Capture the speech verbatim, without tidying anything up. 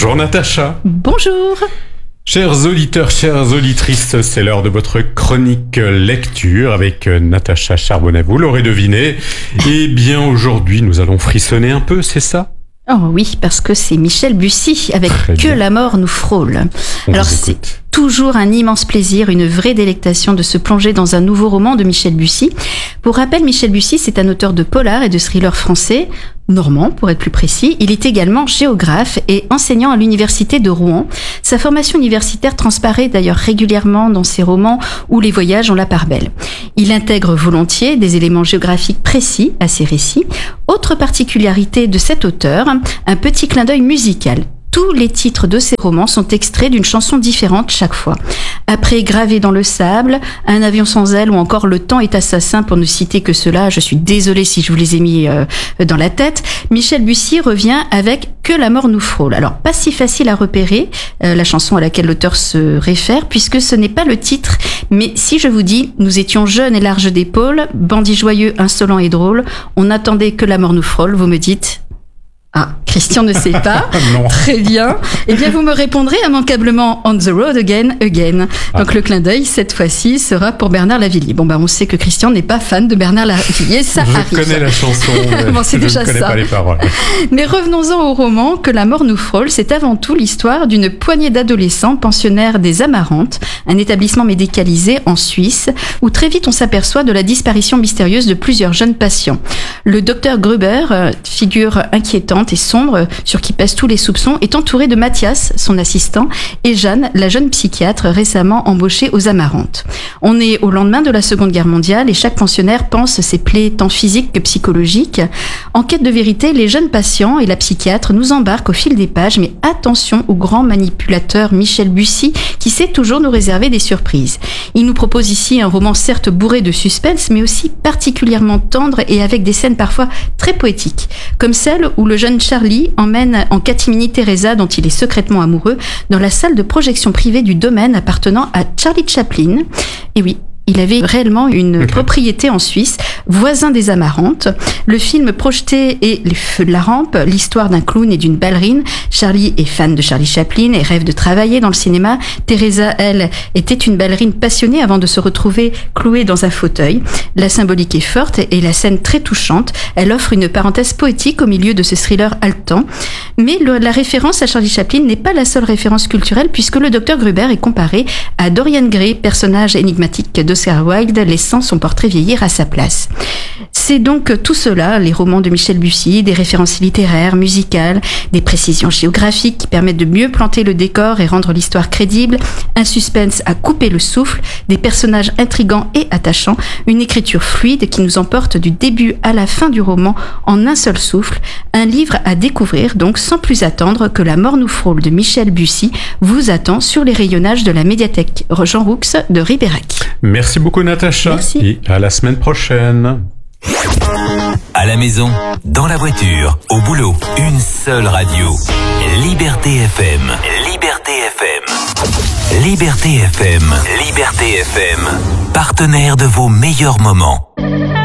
Bonjour Natacha. Bonjour. Chers auditeurs, chères auditrices, c'est l'heure de votre chronique lecture avec Natacha Charbonnet. Vous l'aurez deviné. Eh bien, aujourd'hui, nous allons frissonner un peu, c'est ça ? Oh oui, parce que c'est Michel Bussy avec Très Que bien. la mort nous frôle. On Alors vous c'est écoute. toujours un immense plaisir, une vraie délectation de se plonger dans un nouveau roman de Michel Bussy. Pour rappel, Michel Bussy, c'est un auteur de polar et de thriller français, normand pour être plus précis. Il est également géographe et enseignant à l'université de Rouen. Sa formation universitaire transparaît d'ailleurs régulièrement dans ses romans où les voyages ont la part belle. Il intègre volontiers des éléments géographiques précis à ses récits. Autre particularité de cet auteur, un petit clin d'œil musical. Tous les titres de ces romans sont extraits d'une chanson différente chaque fois. Après Gravé dans le sable, Un avion sans aile ou encore Le temps est assassin, pour ne citer que cela, je suis désolée si je vous les ai mis euh, dans la tête, Michel Bussy revient avec Que la mort nous frôle. Alors, pas si facile à repérer, euh, la chanson à laquelle l'auteur se réfère, puisque ce n'est pas le titre, mais si je vous dis « Nous étions jeunes et larges d'épaules, bandits joyeux, insolents et drôles, on attendait que la mort nous frôle », vous me dites... Ah, Christian ne sait pas. Non. Très bien. Eh bien, vous me répondrez immanquablement On the road again, again. Donc, ah. Le clin d'œil, cette fois-ci, sera pour Bernard Lavilliers. Bon, bah, on sait que Christian n'est pas fan de Bernard Lavilliers, ça je arrive. Je connais la chanson, mais bon, c'est je déjà ne connais ça. pas les paroles. Mais revenons-en au roman Que la mort nous frôle. C'est avant tout l'histoire d'une poignée d'adolescents pensionnaires des Amarantes, un établissement médicalisé en Suisse, où très vite on s'aperçoit de la disparition mystérieuse de plusieurs jeunes patients. Le docteur Gruber, figure inquiétante et sombre sur qui pèsent tous les soupçons, est entouré de Mathias, son assistant, et Jeanne, la jeune psychiatre récemment embauchée aux Amarantes. On est au lendemain de la Seconde Guerre mondiale et chaque pensionnaire pense ses plaies tant physiques que psychologiques. En quête de vérité, les jeunes patients et la psychiatre nous embarquent au fil des pages, mais attention au grand manipulateur Michel Bussy qui sait toujours nous réserver des surprises. Il nous propose ici un roman certes bourré de suspense, mais aussi particulièrement tendre et avec des scènes parfois très poétiques, comme celle où le jeune Charlie emmène en catimini Teresa, dont il est secrètement amoureux, dans la salle de projection privée du domaine appartenant à Charlie Chaplin. Et oui, il avait réellement une okay. propriété en Suisse, voisin des Amarantes. Le film projeté est Les Feux de la Rampe, l'histoire d'un clown et d'une ballerine. Charlie est fan de Charlie Chaplin et rêve de travailler dans le cinéma. Teresa, elle, était une ballerine passionnée avant de se retrouver clouée dans un fauteuil. La symbolique est forte et la scène très touchante. Elle offre une parenthèse poétique au milieu de ce thriller haletant. Mais le, la référence à Charlie Chaplin n'est pas la seule référence culturelle, puisque le docteur Gruber est comparé à Dorian Gray, personnage énigmatique de Oscar Wilde, laissant son portrait vieillir à sa place. C'est donc tout cela, les romans de Michel Bussy, des références littéraires, musicales, des précisions géographiques qui permettent de mieux planter le décor et rendre l'histoire crédible, un suspense à couper le souffle, des personnages intrigants et attachants, une écriture fluide qui nous emporte du début à la fin du roman en un seul souffle, un livre à découvrir donc sans plus attendre. Que la mort nous frôle de Michel Bussy vous attend sur les rayonnages de la médiathèque Jean Roux de Ribérac. Merci beaucoup Natacha. Merci. Et à la semaine prochaine. À la maison, dans la voiture, au boulot, une seule radio. Liberté F M. Liberté F M. Liberté F M. Liberté F M. Partenaire de vos meilleurs moments.